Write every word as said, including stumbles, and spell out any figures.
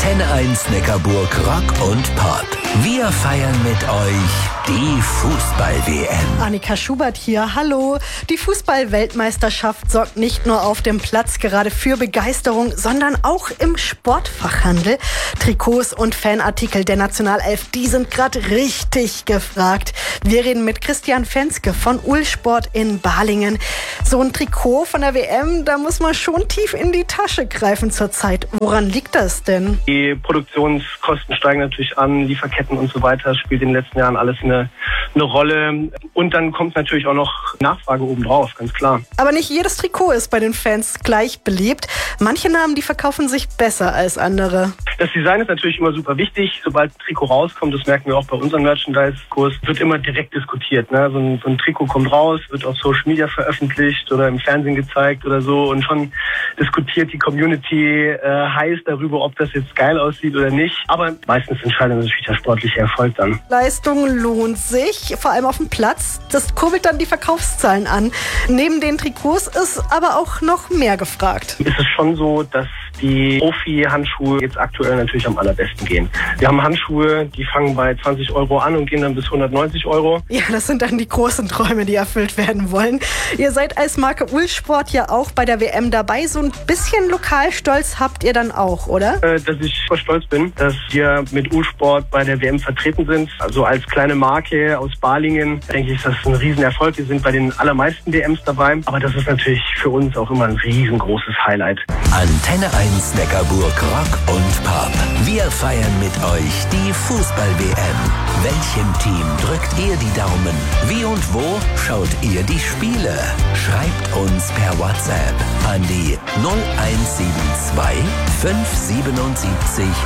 Antenne eins Neckarburg Rock und Pop. Wir feiern mit euch die Fußball-W M. Annika Schubert hier, hallo. Die Fußball-Weltmeisterschaft sorgt nicht nur auf dem Platz gerade für Begeisterung, sondern auch im Sportfachhandel. Trikots und Fanartikel der Nationalelf, die sind gerade richtig gefragt. Wir reden mit Christian Fenske von Uhlsport in Balingen. So ein Trikot von der W M, da muss man schon tief in die Tasche greifen zurzeit. Woran liegt das denn? Die Produktionskosten steigen natürlich an, Lieferketten und so weiter, spielt in den letzten Jahren alles eine, eine Rolle. Und dann kommt natürlich auch noch Nachfrage obendrauf, ganz klar. Aber nicht jedes Trikot ist bei den Fans gleich beliebt. Manche Namen, die verkaufen sich besser als andere. Das Design ist natürlich immer super wichtig. Sobald ein Trikot rauskommt, das merken wir auch bei unserem Merchandise-Kurs, wird immer direkt diskutiert. Ne? So, ein, so ein Trikot kommt raus, wird auf Social Media veröffentlicht oder im Fernsehen gezeigt oder so, und schon diskutiert die Community äh, heiß darüber, ob das jetzt geil aussieht oder nicht. Aber meistens entscheidet natürlich der sportliche Erfolg dann. Leistung lohnt sich, vor allem auf dem Platz. Das kurbelt dann die Verkaufszahlen an. Neben den Trikots ist aber auch noch mehr gefragt. Ist es schon so, dass die Profi-Handschuhe jetzt aktuell natürlich am allerbesten gehen. Wir haben Handschuhe, die fangen bei zwanzig Euro an und gehen dann bis hundertneunzig Euro. Ja, das sind dann die großen Träume, die erfüllt werden wollen. Ihr seid als Marke Uhlsport ja auch bei der W M dabei. So ein bisschen Lokalstolz habt ihr dann auch, oder? Äh, dass ich voll stolz bin, dass wir mit Uhlsport bei der W M vertreten sind. Also als kleine Marke aus Balingen, denke ich, ist das ein Riesenerfolg. Wir sind bei den allermeisten W Ms dabei. Aber das ist natürlich für uns auch immer ein riesengroßes Highlight. Antenne eins Neckarburg Rock und Pop. Wir feiern mit euch die Fußball-W M. Welchem Team drückt ihr die Daumen? Wie und wo schaut ihr die Spiele? Schreibt uns per WhatsApp an die null eins sieben zwei fünf sieben sieben